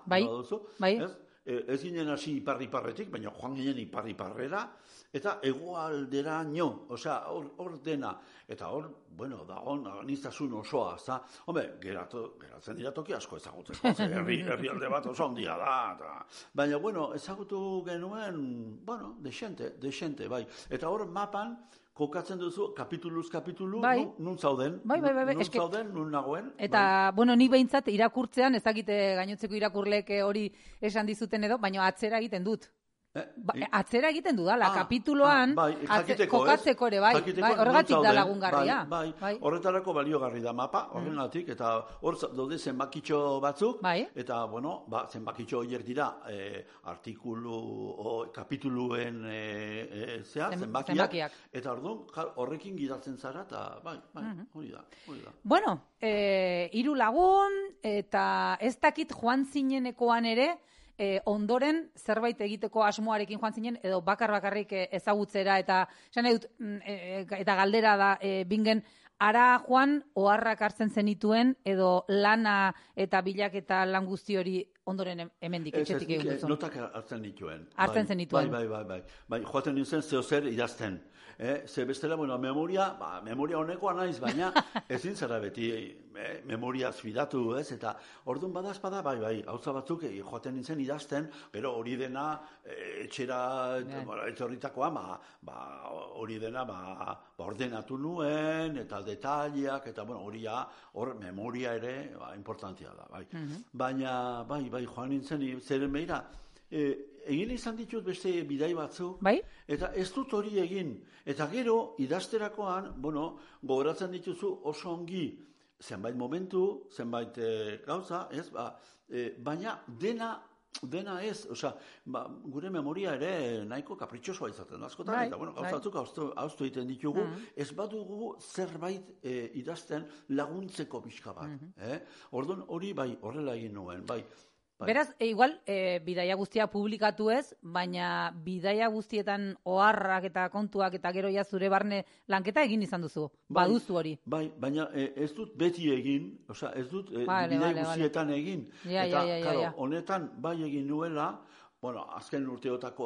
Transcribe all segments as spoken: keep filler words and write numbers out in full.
bai, duzu, bai. ez? Ez ginen hasi ipar-iparretik, baina joan ginen ipar-iparrera, eta hegoalderaino, osea, hor, hor dena. Eta hor, bueno, da hon, aniztasun osoa, za, hombre, geratu, geratzen dira toki asko ezagutzeko, herri, herrialde bat oso handia da, eta, baina, bueno, ezagutu genuen, bueno, desente, desente, bai. Eta hor mapan, kokatzen duzu, kapituluz kapitulu, bai. nun, nun zauden, bai, bai, bai, bai. nun Eske... zauden, nun nagoen. Eta, bai. bueno, nik behintzat irakurtzean, ez dakite gainotzeko irakurlek hori esan dizuten edo, baina atzera egiten dut. Eh, ba, atzera egiten dudala, ah, kapituloan, ah, bai, jakiteko, kokatzeko ere, bai, jakiteko, bai, horregatik da lagungarria. Bai, bai, horretarako baliogarri da mapa, horregatik, mm. eta hor daude zenbakitxo batzuk, bai. eta, bueno, ba, zenbakitxo horiek dira, eh, artikulu, o, kapituluen, eh, eh, zea, Zen, zenbakiak, zenbakiak, eta orduan, horrekin gidatzen zara, eta, bai, bai, mm-hmm. hori da, hori da. Bueno, eh, hiru lagun, eta ez dakit joan zinenekoan ere, E, ondoren zerbait egiteko asmoarekin joan zinen, edo bakar-bakarrik ezagutzera, eta esan dut, e, eta galdera da, e, bingen, ara joan, oharrak hartzen zenituen, edo lana eta bilaketa lan guzti hori ondoren hemendik etxetik egin duzun. Notak hartzen nituen. Hartzen bai, zenituen. Bai, bai, bai, bai. Bai, joaten nintzen zeo zer idazten. Eh, ze bestela, bueno, memoria, ba, memoria honekoa naiz, baina ezin zara beti eh, memoria fidatu, ez? Eta orduan badazpada, bai, bai, hauza batzuk eh, joaten nintzen idazten, gero hori dena eh, etxera, yeah. bueno, etorritakoa, ba, ba, hori dena, ba, ba, ordenatu nuen, eta detaliak, eta, bueno, hori ja, hor memoria ere, ba, importantia da, bai. Mm-hmm. Baina, bai, bai, joan nintzen, zeren behira, eh, egin izan ditut beste bidai batzu, bai? Eta ez dut hori egin. Eta gero, idazterakoan, bueno, gogoratzen dituzu oso ongi zenbait momentu, zenbait e, gauza, ez, ba, e, baina dena, dena ez, osea, ba, gure memoria ere nahiko kapritxosoa izaten askotan, bai, eta, bueno, gauza batzuk hauztu egiten ditugu, mm. ez badugu zerbait e, idazten laguntzeko pixka bat. Mm-hmm. eh? Orduan hori, bai, horrela egin nuen, bai. Beraz, e, igual, e, bidaia guztia publikatu ez, baina bidaia guztietan oharrak eta kontuak eta gero ja zure barne lanketa egin izan duzu, bai, baduzu hori. Bai, baina e, ez dut beti egin, osea, ez dut e, vale, bidaia vale, guztietan vale. egin. Ja, eta, ja, ja, karo, ja. honetan bai egin nuela, bueno, azken urteotako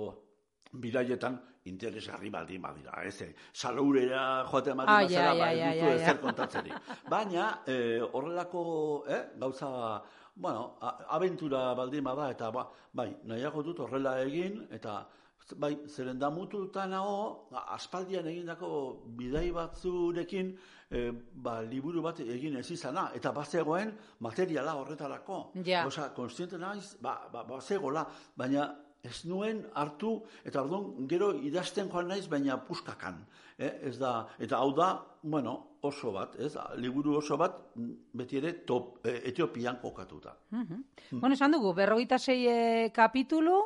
bidaietan interesgarri baldin badira, ez, salaurera joaten baldin ah, bazera, ja, ja, ba, ez ja, duzu ja, ja. ezer kontatzerik. Baina, e, horrelako, eh, gauza, bueno, abentura baldin bada, eta ba, bai, nahiago dut horrela egin, eta bai, zeren da mututan nago, aspaldian egindako bidai batzurekin, e, ba, liburu bat egin ez izana, eta bazegoen materiala horretarako. Ja. Osa, konstiente naiz, ba, ba, bazegola, baina ez nuen hartu, eta orduan gero idazten joan naiz, baina puskakan. Eh? Ez da, eta hau da, bueno, oso bat, ez? Liburu oso bat, beti ere top, eh, Etiopian kokatuta. Mm-hmm. Mm. Bueno, esan dugu, berrogeita sei eh, kapitulu,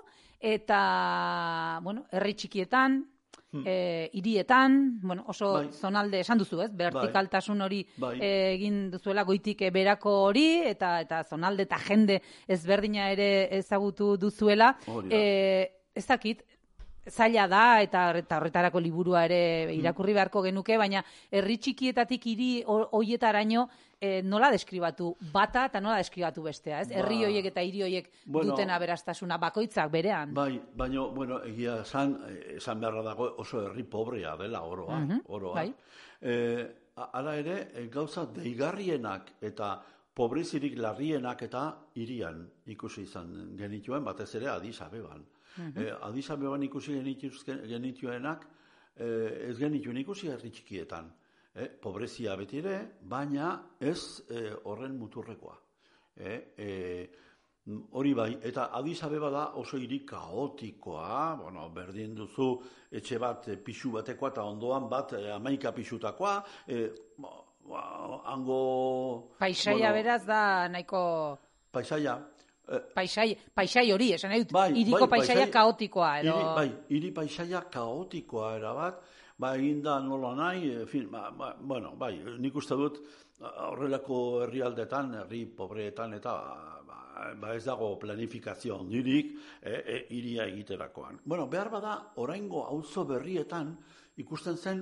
eta, bueno, herri txikietan, Hmm. E, irietan, bueno, oso bai. Zonalde esan duzu, ez? Vertikaltasun hori bai. e, egin duzuela goitik berako hori, eta eta zonalde eta jende ezberdina ere ezagutu duzuela. E, ez dakit, zaila da, eta horretarako liburua ere irakurri beharko genuke, baina herri txikietatik hiri hoietaraino e, nola deskribatu bata eta nola deskribatu bestea, ez? Ba, herri hoiek eta hiri hoiek bueno, duten aberastasuna bakoitzak berean. Bai, baina, bueno, egia esan, esan beharra dago oso herri pobrea dela oroa. Mm-hmm, oroa. Bai. E, ala ere, gauza deigarrienak eta pobrezirik larrienak eta hirian ikusi izan genituen, batez ere Addis Abeban. Mm-hmm. E, Addis Abeban ikusi genituenak, e, ez genituen ikusi herri txikietan. Eh, pobrezia beti ere, baina ez eh, horren muturrekoa. Eh, eh, hori bai, eta Addis Abeba da oso hiri kaotikoa, bueno, berdin duzu etxe bat e, pixu batekoa eta ondoan bat e, hamaika pixutakoa, e, ba, hango... Paisaia bueno, beraz da nahiko... Paisaia... Paisai, paisai hori, esan nahi dut, bai, iriko bai, paisaia paisai, kaotikoa. Edo... Iri, bai, hiri paisaia kaotikoa erabat, ba, eginda nola nahi, fin, ba, ba, bueno, bai, nik uste dut horrelako herrialdetan, herri pobreetan, eta ba, ba ez dago planifikazio ondirik, e, e, iria egiterakoan. Bueno, behar bada, oraingo auzo berrietan ikusten zen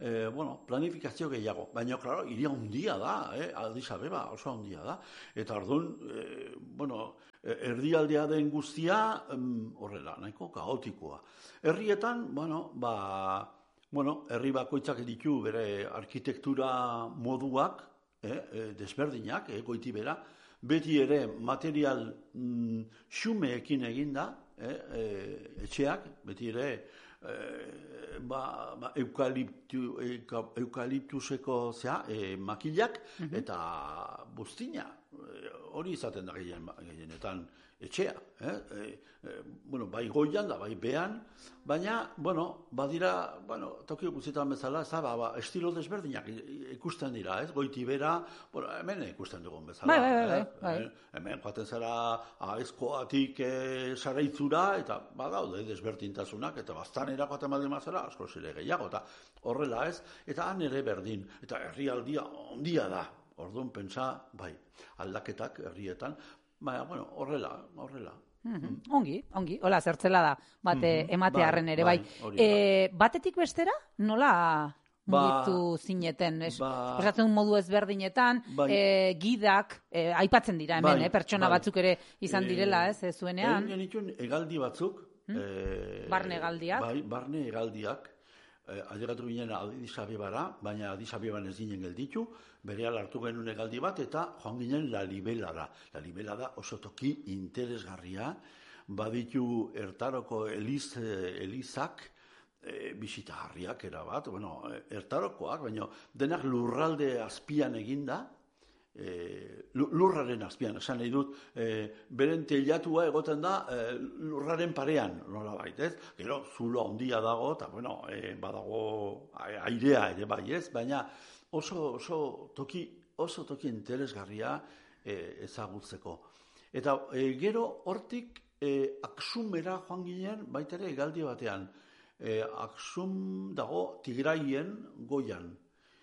E, bueno, planifikazio gehiago. Baina, klaro, iria handia da, eh? Addis Abeba oso handia da. Eta orduan, e, bueno, erdialdea den guztia, horrela, nahiko kaotikoa. Herrietan, bueno, ba, bueno, herri bakoitzak ditu bere arkitektura moduak, eh, desberdinak, eh, goiti bera, beti ere material mm, xumeekin eginda, eh, eh, etxeak, beti ere, E, ba, ba, eukaliptu, eukaliptuseko zea, e, makilak uh-huh. eta buztina. E, hori izaten da gehien, gehienetan etxea. Eh? E, e, bueno, bai goian da, bai behan, baina, bueno, badira, bueno, toki guztietan bezala, ez da, ba, ba, estilo desberdinak ikusten dira, ez? Goiti bera, bueno, hemen ikusten dugun bezala. Bai, bai, bai, eh? bai. Hemen joaten zara aizkoatik e, saraitzura, eta badaude desberdintasunak, eta baztanera joaten baldin mazara, asko zire gehiago, eta horrela ez, eta han ere berdin, eta herrialdia ondia da. Orduan pentsa, bai, aldaketak herrietan, baina, bueno, horrela, horrela. Mm-hmm. Ongi, ongi, hola, zertzela da, bate mm-hmm. ematearren ere, bai. bai. E, batetik bestera, nola mugitu ba, zineten? Es, ba, Osatzen modu ezberdinetan, bai. e, gidak, e, aipatzen dira hemen, bai, eh, pertsona bai. batzuk ere izan direla, ez, ez zuenean? Egin genituen egaldi batzuk. Hmm? E, barne egaldiak. Bai, barne egaldiak. Eh, Ailegatu ginen Addis Abebara, baina Addis Abeban ez ginen gelditu, berehala hartu genuen egaldi bat, eta joan ginen Lalibelara. Lalibelara oso toki interesgarria, baditu Ertaroko eliz, elizak, e, bisitagarriak erabat, bueno, Ertarokoak, baina denak lurralde azpian eginda, E, lurraren azpian, esan nahi dut, e, beren teilatua egoten da e, lurraren parean, nola bait, ez? Gero, zulo handia dago, eta, bueno, e, badago airea ere bai, ez? Baina oso, oso toki, oso toki interesgarria e, ezagutzeko. Eta e, gero, hortik, e, Aksumera joan ginen, baita ere, egaldi batean. E, Aksum dago Tigraien goian.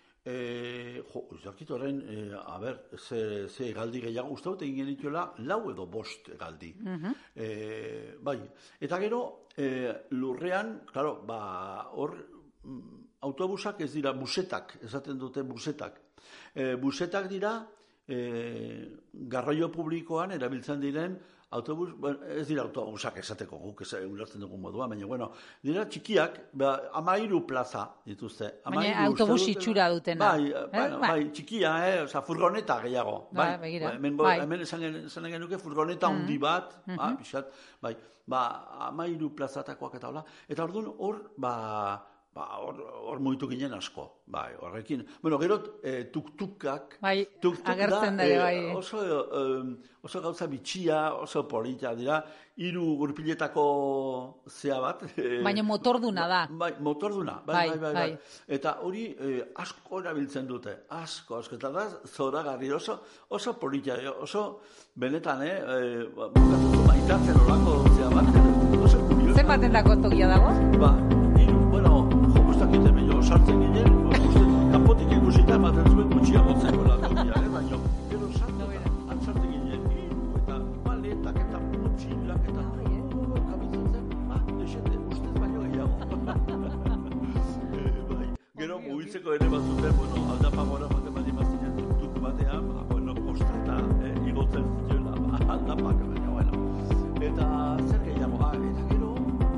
E, jo, uzakit horrein, e, a ber, ze, ze egaldi gehiago, uste dut egin genituela lau edo bost egaldi. Uh-huh. E, bai, eta gero, e, lurrean, claro, ba, hor, autobusak ez dira, busetak, esaten dute busetak. E, busetak dira, e, garraio publikoan erabiltzen diren, autobus, bueno, ez dira autobusak esateko guk, ez ulertzen dugun modua, baina, bueno, dira txikiak, ba, amairu plaza dituzte. Baina autobus itxura dutena. Bai, eh? bueno, bai, txikia, eh? Osa, furgoneta gehiago. Bai, begira. Hemen, bai. Hemen esan, esan genuke furgoneta mm-hmm. handi bat, mm-hmm. ba, pixat, bai, ba, amairu plazatakoak eta hola. Eta orduan hor, ba, ba, hor, hor mugitu ginen asko, bai, horrekin. Bueno, gero, eh, tuk-tukak, bai, tuk-tuk agertzen da, eh, bai. Oso, eh, oso gauza bitxia, oso polita dira, hiru gurpiletako zea bat. Eh, Baina motorduna da. Bai, motorduna, bai, bai, bai. bai. bai. Eta hori eh, asko erabiltzen dute, asko, asko, eta da, zoragarri, oso, oso polita, oso, benetan, eh, eh bukatuko maitatzen olako zea bat, oso kuriosa. Zer baten dako tokia dago? Ba, bueno, jokuztakite meio, sartzen ginen, kanpotik ikusita ematen zuen gutxiago zegoela tokia, eh, baina, gero sartzen, antzartzen ginen, eta maletak eta motxilak eta kabitzen zen, ba, desete, ustez baino gehiago. Bai, gero mugitzeko ere bat zuten, bueno, aldapagora baten badi mazinen dut batean, ba, bueno, kostata eh, igotzen zituela, ba, aldapak, baina, bueno. Eta zer gehiago, ah, eta gero,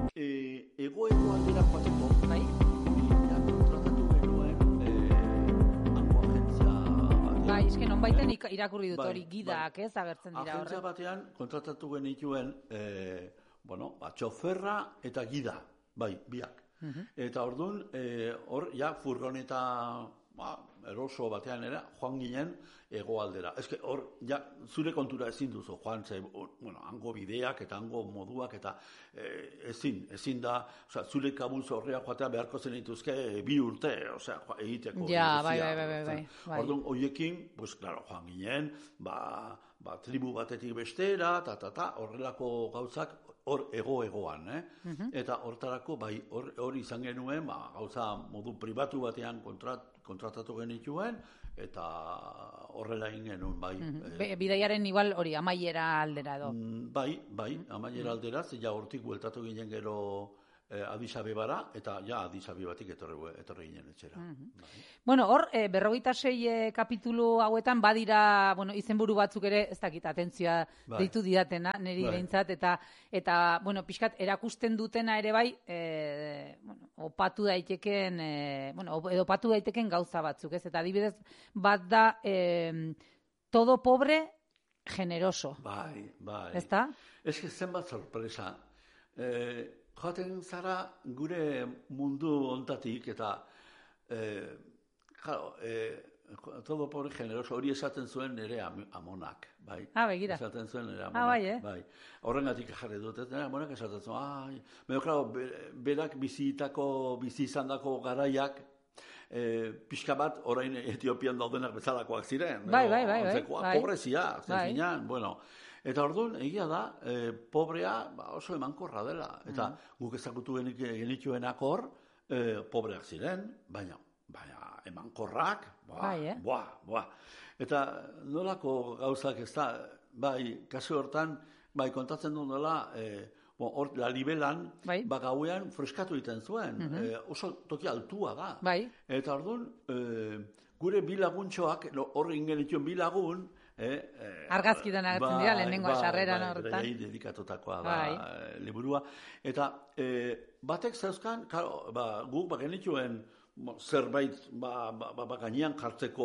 ego-ego aldera joateko, bai? Ja, kontratatu genuen eh, hango agentzia batean. Bai, esken nonbaiten irakurri dut hori, bai, gidak, bai. Ez, agertzen dira horre. Agentzia batean kontratatu genituen, eh, bueno, ba, txoferra eta gida, bai, biak. Uh-huh. Eta orduan, eh, hor, ja, furgoneta, ba, eroso batean ere, joan ginen hegoaldera. Ez que hor, ja, zure kontura ezin duzu, joan, ze, bueno, hango bideak eta hango moduak eta eh, ezin, ezin da, osea, zure kabuz horrea joatea beharko zen dituzke e, bi urte, osea, egiteko. Ja, bai, bai, bai, bai, bai. Orduan, hoiekin, pues, claro, joan ginen, ba, ba, tribu batetik bestera, ta, ta, ta, horrelako gauzak, hor ego-egoan, eh? Uh-huh. Eta hortarako, bai, hor, hor izan genuen, ba, gauza modu pribatu batean kontrat, kontratatu genituen, eta horrela egin genuen, bai. Uh-huh. Be, bidaiaren igual hori, amaiera aldera edo. Mm, bai, bai, amaiera aldera, ze ja hortik bueltatu ginen gero Addis Abebara, eta ja Addis Abebatik etorri, etorri ginen etxera. Mm-hmm. Bai. Bueno, hor, e, berrogeita sei e, kapitulu hauetan badira, bueno, izenburu batzuk ere, ez dakit, atentzioa bai. Deitu didatena, niri bai. Behintzat, eta, eta, bueno, pixkat, erakusten dutena ere bai, e, bueno, opatu daiteken, e, bueno, edo opatu daiteken gauza batzuk, ez? Eta adibidez, bat da, e, todo pobre, generoso. Bai, bai. Ez da? Ez que zenbat sorpresa. Eh, joaten zara gure mundu ontatik eta eh, claro, eh, todo pobre generoso hori esaten zuen nire amonak, bai. Ah, begira. Esaten zuen nire amonak, ah, bai, eh? bai. Horrengatik jarri dut, nire amonak esaten zuen, ai, baina, claro, berak bizitako, bizi izandako garaiak, eh, pixka bat, orain Etiopian daudenak bezalakoak ziren. Bai, bai, bai, bai. bai. Pobrezia, bai. Zinean, bueno. Eta orduan, egia da, e, pobrea ba, oso emankorra dela. Eta mm. guk ezagutu genituenak hor, e, pobreak ziren, baina, baina emankorrak, ba, bai, eh? Boa, boa. Eta nolako gauzak ez da, bai, kasu hortan, bai, kontatzen du nola, e, hor, la libelan, bai. Ba, gauean freskatu egiten zuen, mm-hmm. e, oso toki altua da. Bai. Eta orduan, e, gure bilaguntxoak, hor ingenituen bilagun, Eh, eh, argazkitan agertzen dira, lehenengoa sarreran horretan. Bai, dedikatutakoa da bai. Liburua. Eta eh, batek zeuzkan, claro, ba, guk ba, genituen zerbait ba, ba, ba, gainean jartzeko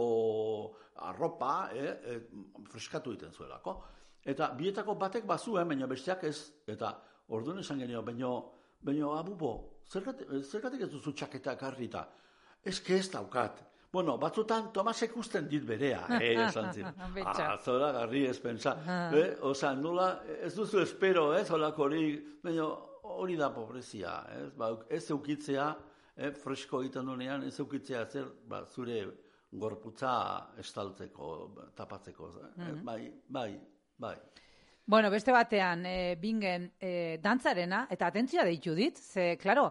arropa, eh, eh, freskatu egiten zuelako. Eta bietako batek bazuen, baina besteak ez, eta orduan esan genio, baina, baina abubo, zergatik, zergatik ez duzu txaketak harrita? Ez que ez daukat. Bueno, batzutan Tomasek usten dit berea, eh, esan zin. Ah, zora garri ez pensa. eh? Osa, nola, ez duzu espero, ez, holako hori, baina hori da pobrezia, ez, ba, ez eukitzea, eh, fresko egiten duenean, ez eukitzea zer, ba, zure gorputza estaltzeko, tapatzeko, eh? mm-hmm. bai, bai, bai. Bueno, beste batean, e, bingen, e, dantzarena, eta atentzioa deitu dit, ze, klaro,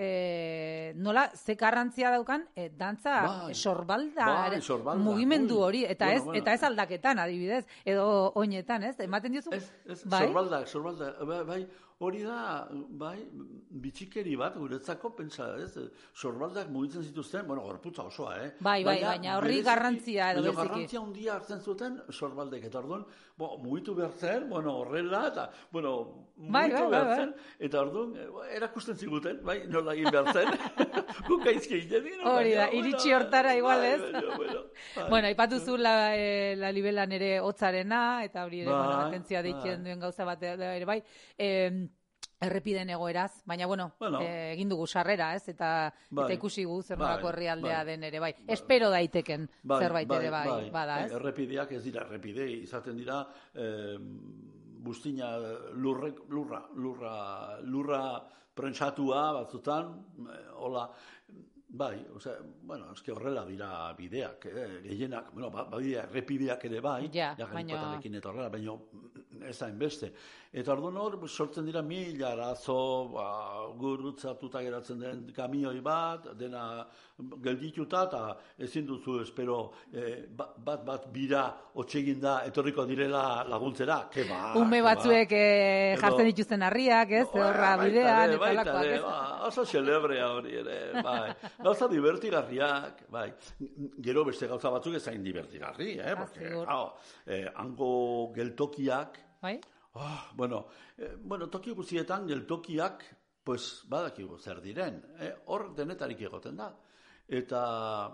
E, nola, ze garrantzia daukan e, dantza bai, sorbalda, bai, sorbalda mugimendu hori, eta, bueno, ez, bueno. eta ez aldaketan adibidez, edo oinetan, ez? Ematen diozu? Ez, ez, bai? sorbaldak, sorbaldak, bai, bai, hori da, bai, bitxikeri bat, guretzako, pentsa, ez, sorbaldak mugitzen zituzten, bueno, gorputza osoa, eh? Bai, bai, baina, baina horri garrantzia edo beziki. Baina garrantzia handia hartzen zuten sorbaldek, eta orduan, bo, mugitu behar zen, bueno, horrela, eta, bueno, mugitu bai, bai, behar zen, bai, bai. Eta orduan, erakusten ziguten, bai, nola egin behar zen, gukaizki egiten. Hori da, iritsi hortara igual, ez? Bai, bueno, bueno, bai. Bueno, ipatu zu la, eh, la libelan ere hotzarena, eta hori ere, bai, bueno, atentzia deitzen duen gauza bat ere, bai, eh, errepiden egoeraz, baina, bueno, bueno eh, egin dugu sarrera, ez? Eta, bai, eta ikusi gu zer nolako bai, herrialdea bai, den ere, bai. bai. Espero daiteken bai, zerbait bai, ere, bai, bai, bada, ez? Errepideak ez dira errepide, izaten dira, eh, bustina lurrek, lurra, lurra, lurra prentsatua batzutan, eh, hola, bai, osea, bueno, eske horrela dira bideak, eh, gehienak, bueno, ba, badira errepideak ere bai, ja, baina eta horrela, baina ez da inbeste. Eta orduan hor, sortzen dira mila arazo, ba, gurutzatuta geratzen den kamioi bat, dena geldituta, eta ezin duzu, espero, eh, bat bat bira otsegin da, etorriko direla laguntzera, ke ba, ume batzuek eh, jartzen dituzten harriak, ez, no, horra bidean, eta lakoak, ez? Ba, oso celebrea hori ere, bai. Gauza divertigarriak, bai. Gero beste gauza batzuk ezain divertigarri, eh? Porque, claro, eh, hango geltokiak, bai? Oh, bueno, eh, bueno, toki guztietan geltokiak, pues, badakigu zer diren, eh? Hor denetarik egoten da. Eta,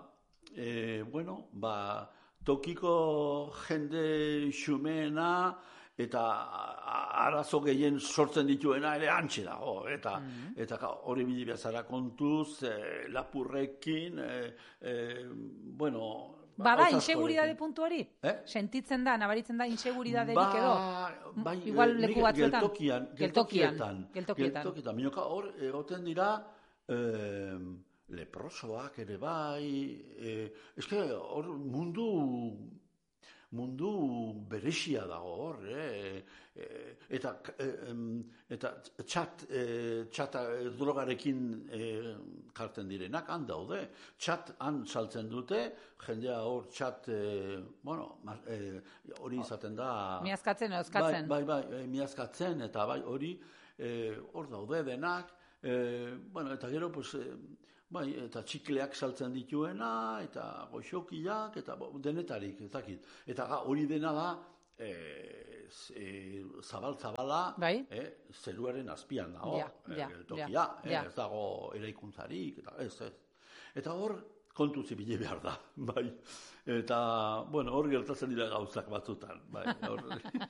eh, bueno, ba, tokiko jende xumeena, eta arazo gehien sortzen dituena ere antxe dago, eta mm-hmm. eta hori bili bezala kontuz, eh, lapurrekin, eh, eh, bueno... Bada, inseguridade puntuari? Eh? Sentitzen da, nabaritzen da inseguridaderik ba, edo? Bai, igual leku batzuetan? Geltokian. Geltokietan. Geltokietan. Geltokietan. Minoko hor egoten dira eh, leprosoak ere bai, eh, eske hor mundu... mundu berexia dago hor, eh? E, eta, e, eta txat, e, txata drogarekin e, jartzen direnak, han daude. Txat han saltzen dute, jendea hor txat, e, bueno, e, hori izaten da... Miazkatzen, euskatzen. Bai, bai, bai, miazkatzen, eta bai, hori e, hor daude denak, E, bueno, eta gero, pues, e, bai, eta txikleak saltzen dituena, eta goxokiak, eta bo, denetarik, ez dakit. Eta ga, hori dena da, e, e, zabal-zabala, bai. e, zeruaren azpian dago, ja, ja, e, tokia, ja, e, ja. ez dago eraikuntzarik, eta ez, ez. Eta hor, kontu zibile behar da, bai. Eta, bueno, hor gertatzen dira gauzak batzutan, bai. Hor...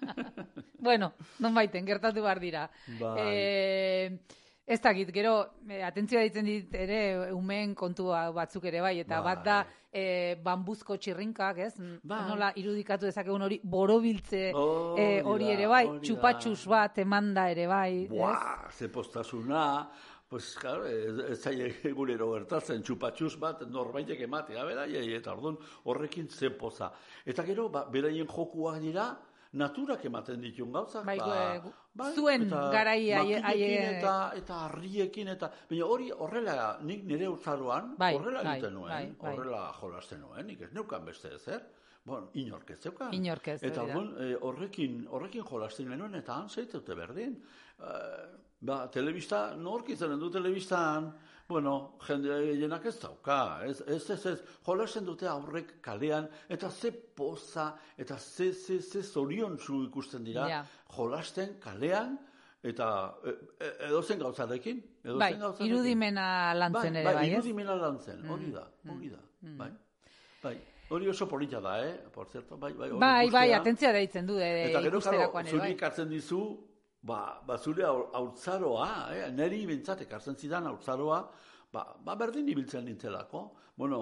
bueno, non baiten, gertatu behar dira. Bai. E, ez dakit, gero, e, atentzioa ditzen dit ere, umeen kontua batzuk ere bai, eta bai. Bat da, e, bambuzko txirrinkak, ez? Bai. Nola irudikatu dezakegun hori, borobiltze oh, e, hori ere bai, txupatxus bat emanda ere bai. Buah, ze postasuna... Pues, claro, ez zaila egunero gertatzen, txupatxuz bat norbaitek ematea, beraiei, eta orduan horrekin ze poza. Eta gero, ba, beraien jokuak dira, naturak ematen ditun gauzak. Bai, ba, bai, zuen garaia. Makillekin eta, eta harriekin, eta... Baina hori horrela, nik nire urtzaroan, bai, horrela bai, egiten nuen, bai, bai. Horrela jolasten nuen, nik ez neukan beste ezer. Bueno, inork ez zeukan. Inork ez, eta orduan, e, horrekin, horrekin jolasten genuen, eta han zeitute berdin. Uh, Ba, telebista, nork izanen du telebistan, bueno, jende jenak ez dauka, ez, ez, ez, ez, jolasen dute aurrek kalean, eta ze poza, eta ze, ze, ze zoriontsu ikusten dira, yeah. Jolasten kalean, eta e, e, edozen gauzarekin. Edozen bai, gauzarekin. Irudimena lantzen bai, ere, bai, bai, ez? Bai, irudimena lantzen, hori da, hori da, mm. bai, bai. Hori oso polita da, eh, por cierto, bai, bai. Bai, bai, atentzia deitzen du, ere, eta gero, ikusterakoan ere, bai. Zuri ikatzen dizu, Ba, ba zure haurtzaroa, eh? Neri bintzat ekartzen zidan haurtzaroa, ba, ba berdin ibiltzen nintzelako. Bueno,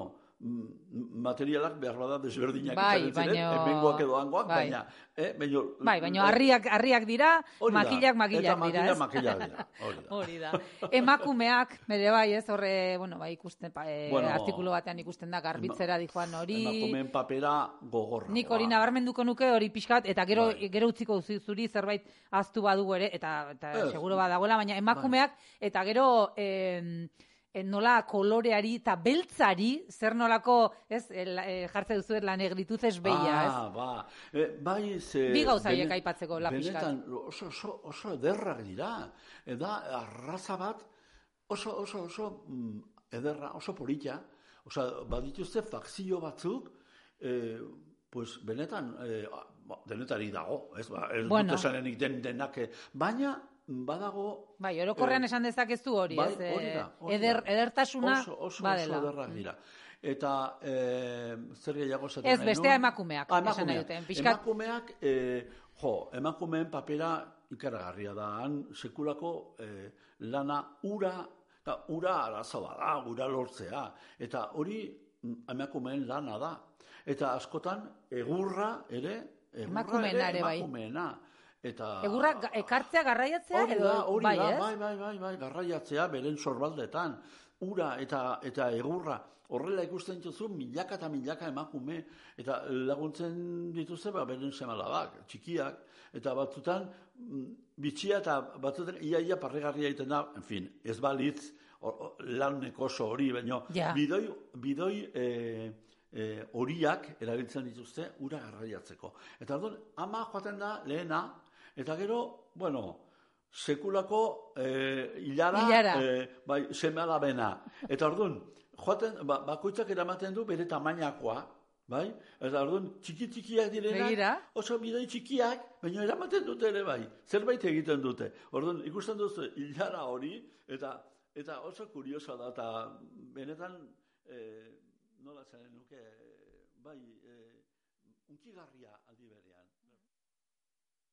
materialak behar bada desberdinak bai, izanen ziren, baino... emengoak edo hangoak, bai. baina... Eh, baino, bai, baina harriak, harriak dira, makillak makillak dira. Eta makillak dira, hori da. Hori da. Emakumeak, bere bai, ez, horre, bueno, bai, ikusten, eh, bueno, artikulu batean ikusten da, garbitzera dijoan hori... Emakumeen papera gogorra. Nik hori nabarmenduko nuke hori pixkat, eta gero, bai. Gero utziko zuri zerbait aztu badugu ere, eta, eta ez. Seguro badagoela, baina emakumeak, bai. Eta gero... Eh, nola koloreari eta beltzari, zer nolako, ez, el, el, jartze duzu la negrituz ez beia, ez? Ah, ba, e, bai, ze... Bi gauzaiek aipatzeko lapiskat. Benetan, oso, oso, oso ederrak dira. Eda, arraza bat, oso, oso, oso ederra, oso polita. Osa, badituzte fakzio batzuk, eh, pues, benetan, eh, denetari dago, ez, ba, ez bueno. Dut esanenik den denak, baina, badago... Bai, orokorrean eh, esan dezakeztu hori, bai, ez? Hori da, hori eder, da. Edertasuna oso, oso, badela. Oso ederrak dira. Eta eh, zer gehiago zaten ez, bestea emakumeak. Ah, emakumeak. Piskat... Emakumeak, eh, jo, emakumeen papera ikaragarria da. Han sekulako eh, lana ura, eta ura arazo bada, ura lortzea. Eta hori emakumeen lana da. Eta askotan, egurra ere, egurra ere emakumeena. Eta... Egurra ekartzea, garraiatzea? Hori da, hori bai, da, bai, bai, bai, bai, garraiatzea, beren sorbaldetan. Ura eta eta egurra. Horrela ikusten dituzu, milaka eta milaka emakume, eta laguntzen dituzte, ba, beren semalabak, txikiak, eta batzutan, bitxia eta batzutan, ia-ia parregarria egiten da, en fin, ez balitz, lanek oso hori, baina ja. bidoi, bidoi e, e, horiak erabiltzen dituzte, ura garraiatzeko. Eta orduan, ama joaten da, lehena, eta gero, bueno, sekulako eh, hilara, hilara. Eh, bai, seme alabena. Eta orduan, joaten, ba, bakoitzak eramaten du bere tamainakoa, bai? Eta orduan, txiki-txikiak direnak, Begira. Oso bidoi txikiak, baina eramaten dute ere bai. Zerbait egiten dute. Orduan, ikusten duzu hilara hori, eta eta oso kuriosoa da, eta benetan, eh, nola zaren nuke, bai, eh, unkigarria